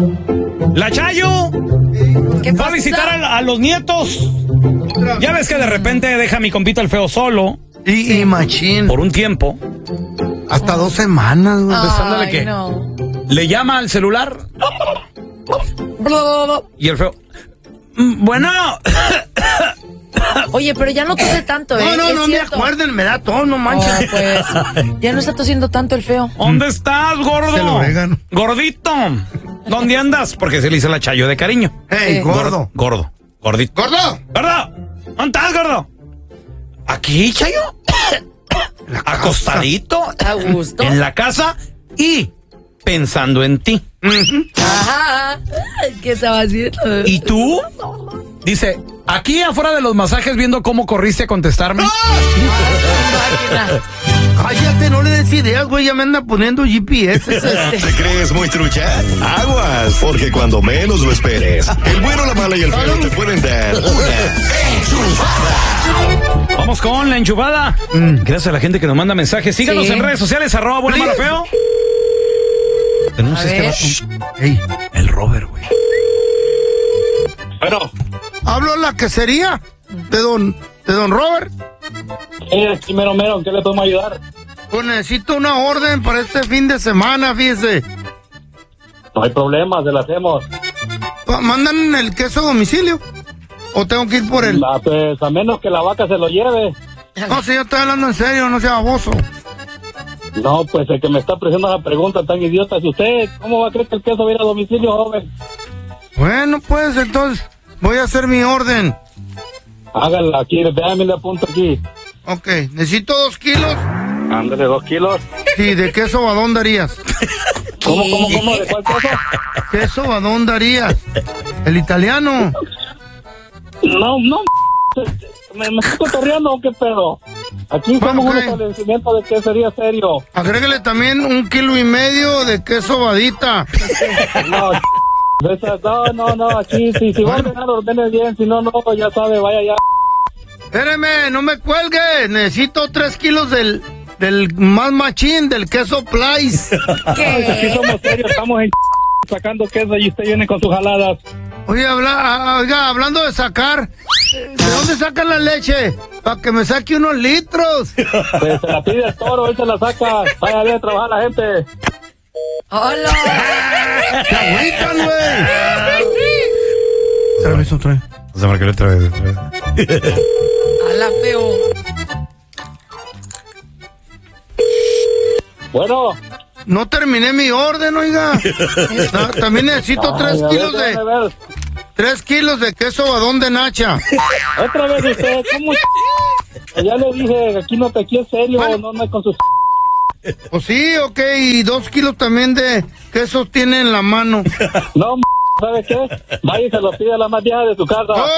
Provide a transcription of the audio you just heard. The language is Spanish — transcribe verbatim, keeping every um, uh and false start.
La Chayo ¿Qué va a pasa? visitar a, a los nietos. Ya ves que de repente deja a mi compita el feo solo. Y, Sí. y machín. Por un tiempo. Hasta dos semanas, güey. Pues, ándale, Ay, ¿qué? no. Le llama al celular. Y el feo. "Mm, Bueno. Oye, pero ya no tose tanto, ¿eh? No, no, Es no me cierto. acuerden, me da todo, no Oh, manches. pues, ya no está tosiendo tanto el feo. ¿Dónde estás, gordo? Se lo orégano. Gordito. ¿Dónde andas? Porque se le dice la Chayo de cariño. Hey, Sí. gordo. Gordo. Gordito. ¡Gordo! ¿Gordo? ¿Dónde estás, gordo? ¿Aquí, Chayo? La casa. Acostadito. A gusto. En la casa y pensando en ti. Ajá. ¿Qué estaba haciendo? ¿Y tú? Dice, aquí afuera de los masajes viendo cómo corriste a contestarme. Máquina. Cállate, no le des ideas, güey, ya me anda poniendo G P S. ¿Te crees muy trucha? Aguas, porque cuando menos lo esperes, el bueno, la mala y el feo te pueden dar una enchufada. Vamos con la enchufada. Gracias a la gente que nos manda mensajes. Síganos Sí. en redes sociales, arroba bueno, malo, feo. Tenemos A este ver. vato. Ey, El Robert, güey. Bueno, hablo la quesería de don, de don Robert. sí, aquí mero mero, ¿en qué le podemos ayudar? Pues necesito una orden para este fin de semana, fíjese. No hay problema, se la hacemos. Pa- ¿Mandan el queso a domicilio? ¿O tengo que ir por él? Ah, pues a menos que la vaca se lo lleve. No, si yo estoy hablando en serio, no sea baboso. No, pues el que me está presentando la pregunta tan idiota es usted. ¿Cómo va a creer que el queso va a ir a domicilio, joven? Bueno, pues entonces voy a hacer mi orden. Hágala aquí, déjame le apunto aquí. Ok, necesito dos kilos. Ándale, dos kilos. Sí, ¿de queso badón darías? ¿Cómo, cómo, cómo? ¿De cuál queso? ¿Queso badón darías? El italiano. No, no, ¿me, me estoy cotorreando o qué pedo? Aquí Bueno, somos un ok. establecimiento de que sería serio. Agréguele también un kilo y medio de queso badita. No, esa- no, no, no, aquí si, si va a ordenar, ordene bien, si no, no, ya sabe, vaya ya. Espéreme, no me cuelgue. Necesito tres kilos del, del más machín, del queso Place. Aquí ¿Qué? somos serios, estamos en sacando queso y usted viene con sus jaladas. Oye, habla, ah, oiga, hablando de sacar, ¿de dónde sacan la leche? Para que me saque unos litros. Pues se la pide el toro, él se la saca. Vaya a ver a trabajar la gente. ¡Hola! ¡Se agüitan, güey! Otra vez, otra vez. Vamos a marcarle otra vez. otra vez. ¡Hala, feo! Bueno. No terminé mi orden, oiga. No, también necesito tres Ay, a ver, kilos de déjame ver. tres kilos de queso badón de Nacha. Otra vez usted, ¿cómo? Ya le dije, aquí no te quieres serio, Bueno. no no con sus... Pues sí, ok, y dos kilos también de queso tiene en la mano. No, ¿sabe qué? Vaya y se lo pide a la más vieja de su casa. ¡Oh!